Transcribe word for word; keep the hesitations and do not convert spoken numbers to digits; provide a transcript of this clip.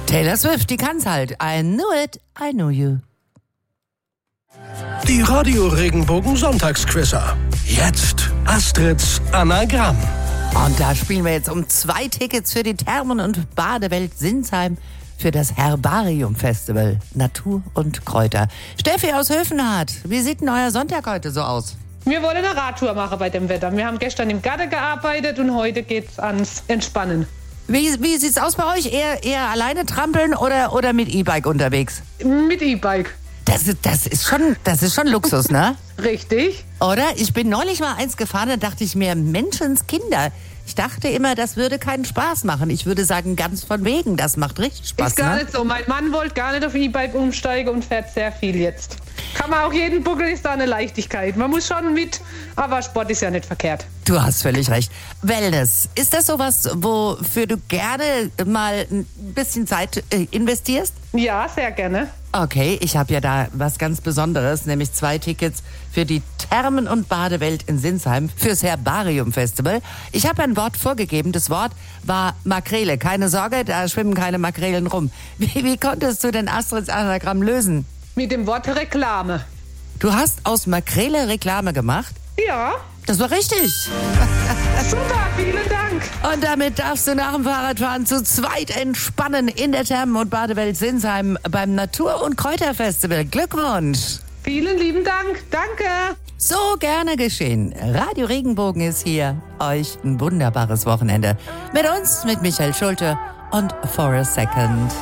Taylor Swift, die kann's halt. I knew it, I knew you. Die Radio-Regenbogen-Sonntagsquizzer. Jetzt Astrids Anagramm. Und da spielen wir jetzt um zwei Tickets für die Thermen- und Badewelt Sinsheim für das Herbarium-Festival Natur und Kräuter. Steffi aus Höfenhardt, wie sieht denn euer Sonntag heute so aus? Wir wollen eine Radtour machen bei dem Wetter. Wir haben gestern im Garten gearbeitet und heute geht's ans Entspannen. Wie, wie sieht's aus bei euch? Eher, eher alleine trampeln oder, oder mit E-Bike unterwegs? Mit E-Bike. Das, ist- das, ist schon, das ist schon Luxus, ne? Richtig. Oder? Ich bin neulich mal eins gefahren, da dachte ich mir, Menschenskinder. Ich dachte immer, das würde keinen Spaß machen. Ich würde sagen, ganz von wegen, das macht richtig Spaß. Ist gar Ne? nicht so. Mein Mann wollte gar nicht auf E-Bike umsteigen und fährt sehr viel jetzt. Kann man auch jeden Buckel, ist da eine Leichtigkeit. Man muss schon mit, aber Sport ist ja nicht verkehrt. Du hast völlig recht. Wellness, ist das sowas, wofür du gerne mal ein bisschen Zeit äh, investierst? Ja, sehr gerne. Okay, ich habe ja da was ganz Besonderes, nämlich zwei Tickets für die Thermen- und Badewelt in Sinsheim fürs Herbarium-Festival. Ich habe ein Wort vorgegeben, das Wort war Makrele. Keine Sorge, da schwimmen keine Makrelen rum. Wie, wie konntest du denn Astrids Anagramm lösen? Mit dem Wort Reklame. Du hast aus Makrele Reklame gemacht? Ja, Das war richtig. super, vielen Dank. Und damit darfst du nach dem Fahrradfahren zu zweit entspannen in der Thermen- und Badewelt Sinsheim beim Natur- und Kräuterfestival. Glückwunsch! Vielen lieben Dank. Danke. So gerne geschehen. Radio Regenbogen ist hier. Euch ein wunderbares Wochenende. Mit uns, mit Michael Schulte und For a Second.